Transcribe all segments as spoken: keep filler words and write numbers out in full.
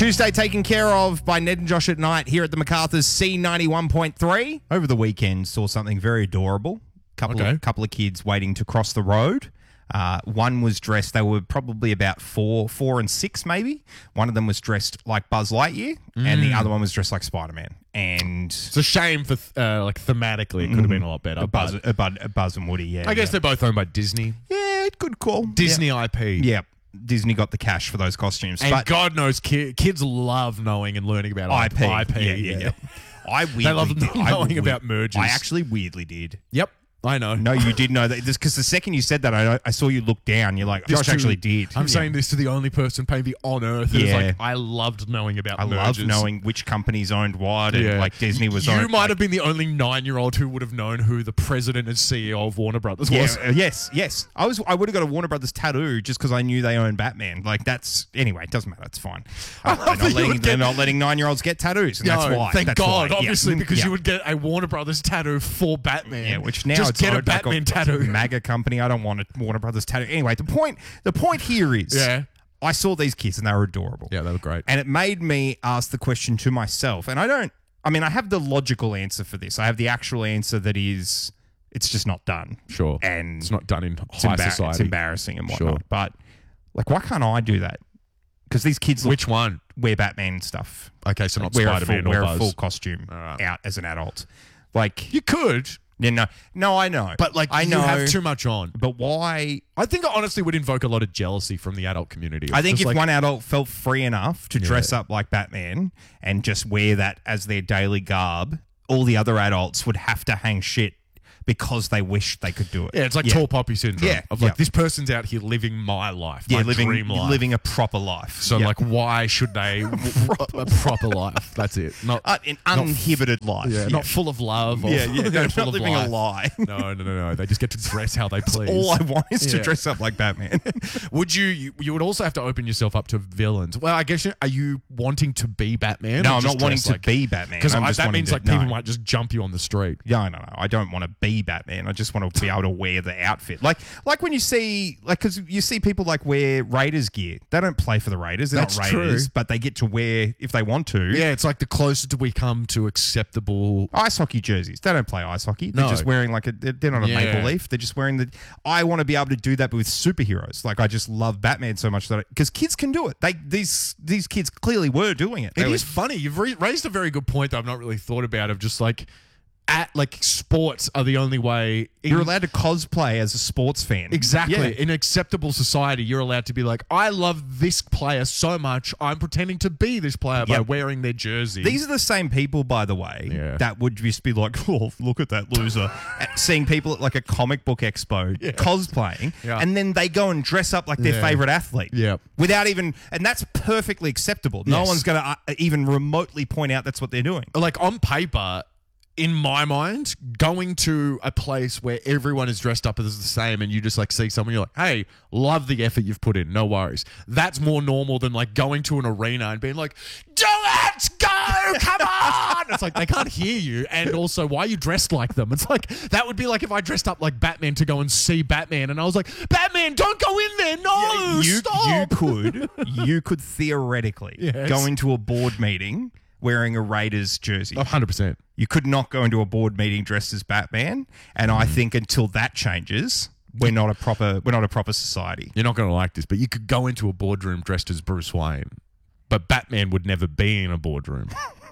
Tuesday taken care of by Ned and Josh at night here at the MacArthur's C ninety-one point three. Over the weekend, saw something very adorable. Couple Okay. of couple of kids waiting to cross the road. Uh, one was dressed, they were probably about four, four and six maybe. One of them was dressed like Buzz Lightyear, and the other one was dressed like Spider-Man. And It's a shame for, th- uh, like, thematically, it could have been a lot better. a Buzz, but a, Bud, a Buzz and Woody, yeah. I guess yeah. they're both owned by Disney. Yeah, good call. Disney I P. Yeah. yeah, Disney got the cash for those costumes. And but God knows, ki- kids love knowing and learning about I P. I P. Yeah, yeah, yeah. I weirdly They love did. knowing I, about mergers. I actually weirdly did. Yep, I know. No, you did know that. Because the second you said that, I, I saw you look down. You're like, This Josh to- actually did. I'm Yeah. saying this to the only person maybe on earth who's Yeah. like, I loved knowing about I mergers. love knowing which companies owned what, and Yeah. like Disney was You owned. might like, have been the only nine-year-old who would have known who the president and C E O of Warner Brothers Yeah, was. uh, yes, yes. I was. I would have got a Warner Brothers tattoo just because I knew they owned Batman. Like that's anyway. It doesn't matter. It's fine. Uh, they're, love that not you letting, would they're get- not letting nine-year-olds get tattoos, and No, that's why. thank That's God, why. Yeah. obviously, because Yeah. you would get a Warner Brothers tattoo for Batman. Yeah, which now just it's get a owned by Batman a tattoo. MAGA company. I don't want a Warner Brothers tattoo. Anyway, the point. The point here is, Yeah. I saw these kids and they were adorable. Yeah, they were great. And it made me ask the question to myself. And I don't, I mean, I have the logical answer for this. I have the actual answer that is, it's just not done. Sure. And It's not done in it's, high embar- society. it's embarrassing and whatnot. Sure. But, like, why can't I do that? Because these kids look, Which one? wear Batman stuff. Okay, so not wear a Spider-Man full, or wear a Buzz. full costume right. out as an adult. Like, You could, you know, no, I know. but like I know. you have too much on. But why? I think it honestly would invoke a lot of jealousy from the adult community. I think Just if like, one adult felt free enough to dress up like Batman and just wear that as their daily garb, all the other adults would have to hang shit because they wished they could do it. yeah, it's like tall poppy syndrome. Yeah, of like yeah. this person's out here living my life, yeah, my living dream life. living a proper life. So Yeah. like, why should they a proper life? That's it. Not Uh, an uninhibited life. yeah, not full of love. Or yeah, yeah, no, full not of living life. a lie. No, no, no, no. They just get to dress how they please. All I want is to Yeah. dress up like Batman. Would you, you? You would also have to open yourself up to villains. Well, I guess you, are you wanting to be Batman? no, or I'm just not wanting dress to like, be Batman. because I'm just that wanting means to- like people no. might just jump you on the street. Yeah, no, no. I don't want to be Batman. I just want to be able to wear the outfit. Like, like when you see, like, because you see people like wear Raiders gear. They don't play for the Raiders. They're That's not true. Raiders, but they get to wear if they want to. Yeah, it's like the closest we come to acceptable. Ice hockey jerseys. They don't play ice hockey. They're No. just wearing like a. They're they're not a Yeah. maple leaf. They're just wearing the. I want to be able to do that, but with superheroes. Like I just love Batman so much that because kids can do it. They these these kids clearly were doing it. They It were- is funny. You've re- raised a very good point that I've not really thought about. Of just like, at like sports are the only way. In, You're allowed to cosplay as a sports fan. Exactly. Yeah. In acceptable society, you're allowed to be like, I love this player so much, I'm pretending to be this player by Yep. wearing their jersey. These are the same people, by the way, Yeah. that would just be like, oh, look at that loser. At seeing people at like a comic book expo cosplaying, Yeah. and then they go and dress up like their Yeah. favorite athlete. Yep. Without even, and that's perfectly acceptable. No Yes. one's going to uh, even remotely point out that's what they're doing. like on paper, in my mind, going to a place where everyone is dressed up as the same and you just like see someone, you're like, hey, love the effort you've put in. No worries. That's more normal than like going to an arena and being like, do it, go, come on. It's like they can't hear you. And also, why are you dressed like them? It's like, that would be like if I dressed up like Batman to go and see Batman and I was like, Batman, don't go in there. No, you, stop. you could, you could theoretically Yes. go into a board meeting wearing a Raiders jersey. one hundred percent. You could not go into a board meeting dressed as Batman, and I think until that changes, we're not a proper we're not a proper society. You're not going to like this, but you could go into a boardroom dressed as Bruce Wayne, but Batman would never be in a boardroom.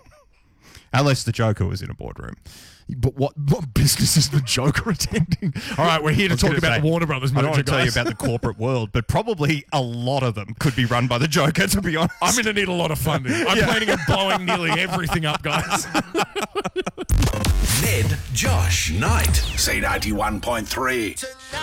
Unless the Joker was in a boardroom. But what, what business is the Joker attending? All right, we're here to I was talk gonna about say, the Warner Brothers I don't merger, want to tell you guys. about the corporate world, but probably a lot of them could be run by the Joker, to be honest. I'm going to need a lot of funding. I'm planning on blowing nearly everything up, guys. Ned, Josh, Knight. C ninety-one point three.